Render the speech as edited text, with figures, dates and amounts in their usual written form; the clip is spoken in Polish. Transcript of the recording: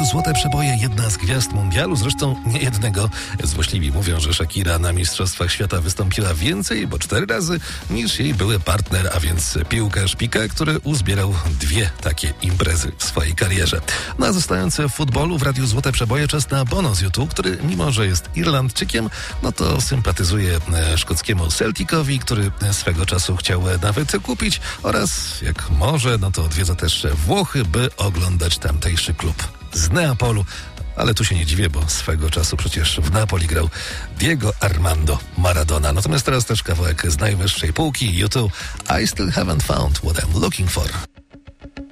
radiu Złote Przeboje jedna z gwiazd mundialu, zresztą nie jednego. Złośliwi mówią, że Shakira na Mistrzostwach Świata wystąpiła więcej, bo 4 razy, niż jej były partner, a więc piłkarz Piqué, który uzbierał 2 takie imprezy w swojej karierze. No a zostając w futbolu, w radiu Złote Przeboje czas na Bono z U2, który mimo, że jest Irlandczykiem, no to sympatyzuje szkockiemu Celticowi, który swego czasu chciał nawet kupić oraz jak może, no to odwiedza też Włochy, by oglądać tamtejszy klub z Neapolu. Ale tu się nie dziwię, bo swego czasu przecież w Napoli grał Diego Armando Maradona. Natomiast teraz też kawałek z najwyższej półki, U2, I Still Haven't Found What I'm Looking For.